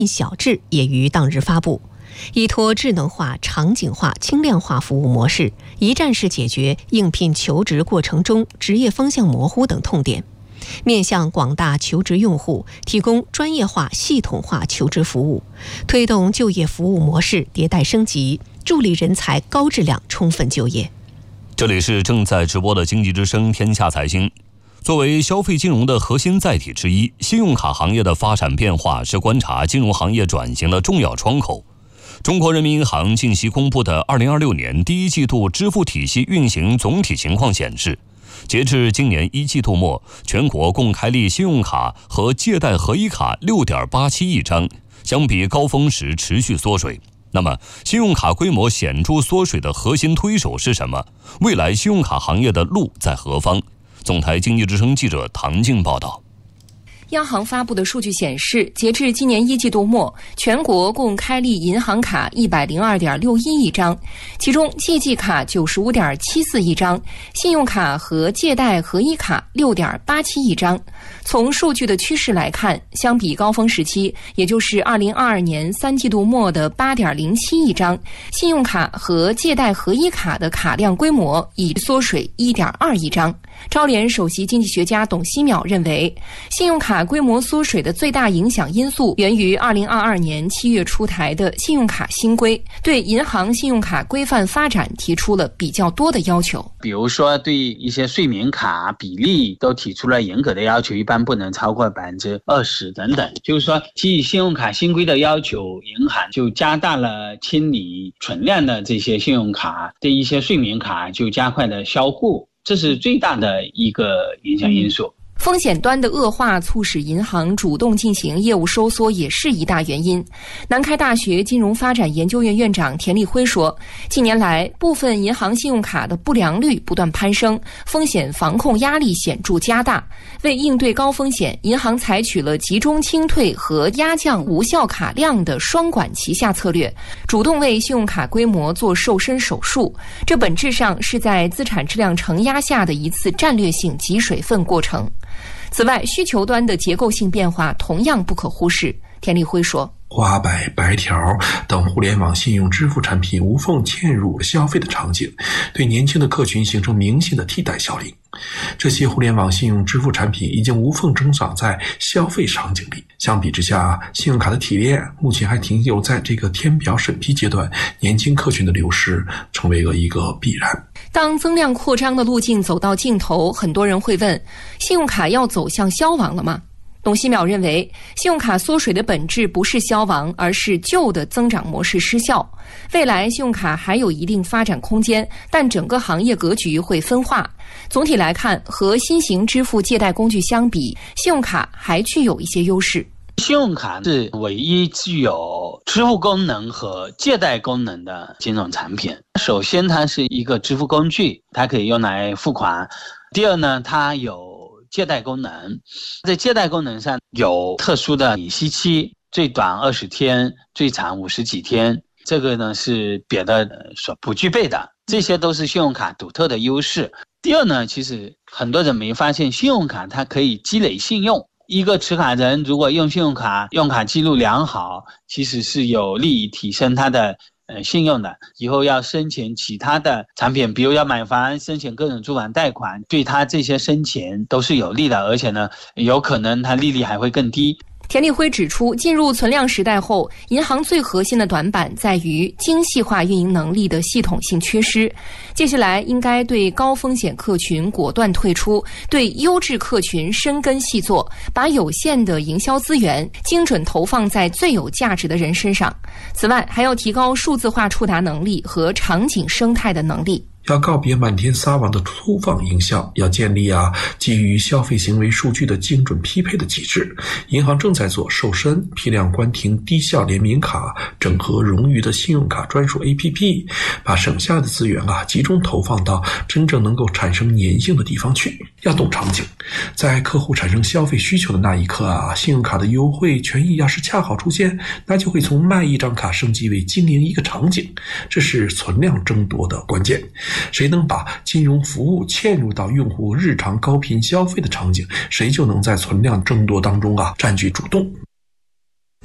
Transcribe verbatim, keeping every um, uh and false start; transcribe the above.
小智也于当日发布，依托智能化、场景化、轻量化服务模式，一站式解决应聘求职过程中职业方向模糊等痛点，面向广大求职用户提供专业化、系统化求职服务，推动就业服务模式迭代升级，助力人才高质量充分就业。 这里是正在直播的经济之声天下财经。作为消费金融的核心载体之一，信用卡行业的发展变化是观察金融行业转型的重要窗口。中国人民银行近期公布的二零二六年第一季度支付体系运行总体情况显示，截至今年一季度末，全国共开立信用卡和借贷合一卡 六点八七亿张，相比高峰时持续缩水。那么，信用卡规模显著缩水的核心推手是什么？未来信用卡行业的路在何方？总台经济之声记者唐静报道。 央行发布的数据显示，截至今年一季度末，全国共开立银行卡一百零二点六一亿张，其中借记卡九十五点七四亿张，信用卡和借贷合一卡六点八七亿张。从数据的趋势来看，相比高峰时期，也就是二零二二年三季度末的八点零七亿张，信用卡和借贷合一卡的卡量规模已缩水一点二亿张。招联首席经济学家董希淼认为，信用卡规模缩水的最大影响因素源于二零二二年七月出台的信用卡新规，对银行信用卡规范发展提出了比较多的要求。 比如说，对一些睡眠卡比例都提出了严格的要求，一般不能超过百分之二十等等。就是说，基于信用卡新规的要求，银行就加大了清理存量的这些信用卡，对一些睡眠卡就加快了销户。这是最大的一个影响因素。 风险端的恶化促使银行主动进行业务收缩也是一大原因。南开大学金融发展研究院院长田立辉说，近年来部分银行信用卡的不良率不断攀升，风险防控压力显著加大。为应对高风险，银行采取了集中清退和压降无效卡量的双管齐下策略，主动为信用卡规模做瘦身手术。这本质上是在资产质量承压下的一次战略性挤水分过程。此外，需求端的结构性变化同样不可忽视。田立辉说， 花呗、白条等互联网信用支付产品无缝嵌入消费的场景，对年轻的客群形成明显的替代效应。这些互联网信用支付产品已经无缝增长在消费场景里。相比之下，信用卡的提炼目前还停留在这个填表审批阶段，年轻客群的流失成为了一个必然。 当增量扩张的路径走到尽头，很多人会问，信用卡要走向消亡了吗？董希淼认为，信用卡缩水的本质不是消亡，而是旧的增长模式失效。未来信用卡还有一定发展空间，但整个行业格局会分化。总体来看，和新型支付借贷工具相比，信用卡还具有一些优势。 信用卡是唯一具有支付功能和借贷功能的金融产品。首先，它是一个支付工具，它可以用来付款。第二呢，它有借贷功能，在借贷功能上有特殊的免息期，最短二十天，最长五十几天，这个呢是别的所不具备的，这些都是信用卡独特的优势。第二呢，其实很多人没发现，信用卡它可以积累信用。一个持卡人如果用信用卡，用卡记录良好，其实是有利于提升他的呃信用的。以后要申请其他的产品，比如要买房、申请各种住房贷款，对他这些申请都是有利的，而且呢，有可能他利率还会更低。 田立辉指出，进入存量时代后，银行最核心的短板在于精细化运营能力的系统性缺失。接下来应该对高风险客群果断退出，对优质客群深耕细作，把有限的营销资源精准投放在最有价值的人身上。此外，还要提高数字化触达能力和场景生态的能力。 要告别满天撒网的粗放营销，要建立啊基于消费行为数据的精准匹配的机制。银行正在做瘦身、批量关停低效联名卡、整合冗余的信用卡专属 A P P， 把省下的资源啊集中投放到真正能够产生粘性的地方去。要懂场景，在客户产生消费需求的那一刻啊，信用卡的优惠权益要是恰好出现，那就会从卖一张卡升级为经营一个场景，这是存量争夺的关键。谁能把金融服务嵌入到用户日常高频消费的场景，谁就能在存量争夺当中啊占据主动。